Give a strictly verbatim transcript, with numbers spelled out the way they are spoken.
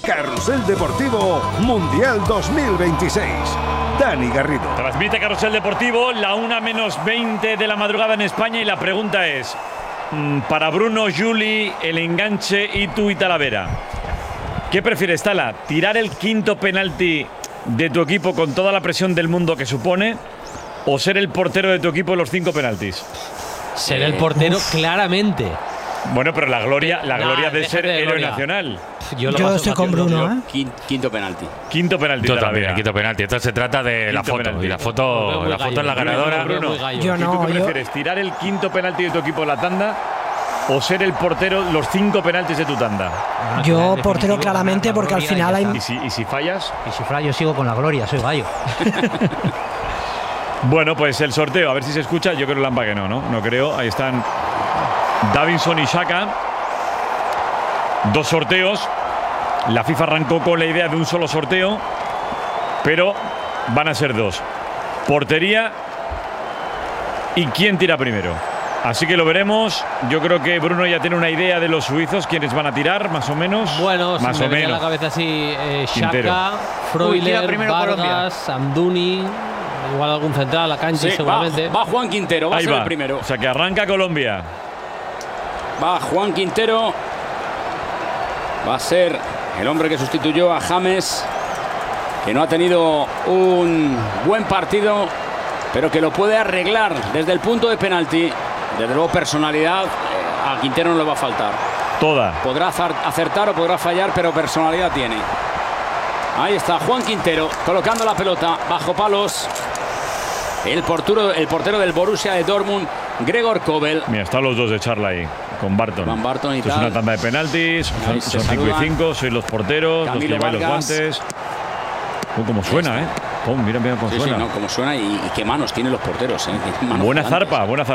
Carrusel Deportivo Mundial dos mil veintiséis. Dani Garrido. Transmite Carrusel Deportivo, la una menos veinte de la madrugada en España, y la pregunta es, para Bruno, Juli, el enganche Itu y Talavera, ¿qué prefieres, Tala? ¿Tirar el quinto penalti de tu equipo con toda la presión del mundo que supone, o ser el portero de tu equipo en los cinco penaltis? Ser el portero, uf, claramente. Bueno, pero la gloria, la nah, gloria de ser de héroe gloria. nacional. Yo, yo estoy con Bruno, ¿eh? Quinto, quinto penalti. Quinto penalti. Yo también, quinto penalti. Esto se trata de quinto la foto. Penalti. Y la foto, la foto es la ganadora. Bruno, Bruno. Yo no, ¿tú qué yo... prefieres? ¿Tirar el quinto penalti de tu equipo en la tanda o ser el portero los cinco penaltis de tu tanda? Yo portero claramente, porque al final hay... ¿Y si, y si fallas? Y si fallo, yo sigo con la gloria, soy gallo. Bueno, pues el sorteo, a ver si se escucha. Yo creo Lampa que no, ¿no? No creo. Ahí están Davinson y Xhaka. Dos sorteos. La FIFA arrancó con la idea de un solo sorteo, pero van a ser dos. Portería y quién tira primero. Así que lo veremos. Yo creo que Bruno ya tiene una idea de los suizos, quiénes van a tirar, más o menos. Bueno, más si o me venía menos. a la cabeza así, eh, Quintero. Xhaka, Freuler, Vargas, Amdouni, igual algún central, la cancha, Sí, seguramente. Va, va Juan Quintero, va Ahí a ser va. el primero. O sea que arranca Colombia. Va Juan Quintero. Va a ser el hombre que sustituyó a James, que no ha tenido un buen partido, pero que lo puede arreglar desde el punto de penalti. Desde luego, personalidad eh, a Quintero no le va a faltar. Toda. Podrá acertar o podrá fallar, pero personalidad tiene. Ahí está Juan Quintero colocando la pelota bajo palos. El portero, el portero del Borussia de Dortmund, Gregor Kobel. Mira, están los dos de charla ahí, con Barton. Van Barton y Esto es tal. una tanda de penaltis, Ahí son, se son cinco y saludan. cinco, sois los porteros, Camilo los que lleváis los Vargas. guantes. Oh, cómo suena, ¿eh? Oh, mira, mira cómo Sí, sí, suena. no, como suena y, y qué manos tienen los porteros, ¿eh? Qué manos Buena gigantes. zarpa, buena zarpa.